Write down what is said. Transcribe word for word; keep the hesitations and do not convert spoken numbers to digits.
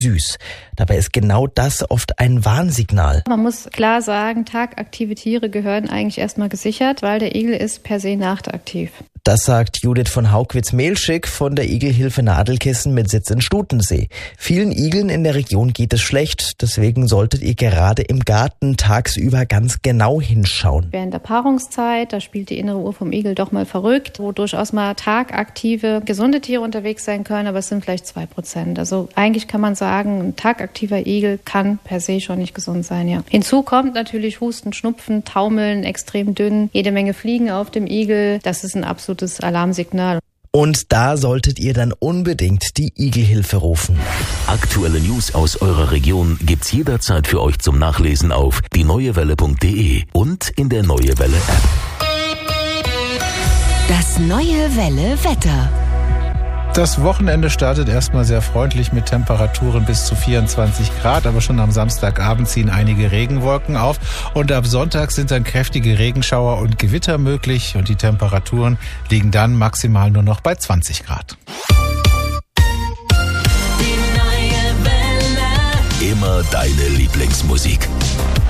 süß. Dabei ist genau das oft ein Warnsignal. Man muss klar sagen, tagaktive Tiere gehören eigentlich erstmal gesichert, weil der Igel ist per se nachtaktiv. Das sagt Judith von Haugwitz-Mehlschick von der Igelhilfe Nadelkissen mit Sitz in Stutensee. Vielen Igeln in der Region geht es schlecht, deswegen solltet ihr gerade im Garten tagsüber ganz genau hinschauen. Während der Paarungszeit, da spielt die innere Uhr vom Igel doch mal verrückt, wo durchaus mal tagaktive, gesunde Tiere unterwegs sein können, aber es sind vielleicht zwei Prozent. Also eigentlich kann man sagen, ein tagaktiver Igel kann per se schon nicht gesund sein, ja. Hinzu kommt natürlich Husten, Schnupfen, Taumeln, extrem dünn, jede Menge Fliegen auf dem Igel. Das ist ein absolutes Alarmsignal. Und da solltet ihr dann unbedingt die Igelhilfe rufen. Aktuelle News aus eurer Region gibt's jederzeit für euch zum Nachlesen auf die neue welle punkt de und in der Neue Welle App. Das Neue Welle Wetter. Das Wochenende startet erstmal sehr freundlich mit Temperaturen bis zu vierundzwanzig Grad, aber schon am Samstagabend ziehen einige Regenwolken auf und ab Sonntag sind dann kräftige Regenschauer und Gewitter möglich und die Temperaturen liegen dann maximal nur noch bei zwanzig Grad. Immer deine Lieblingsmusik.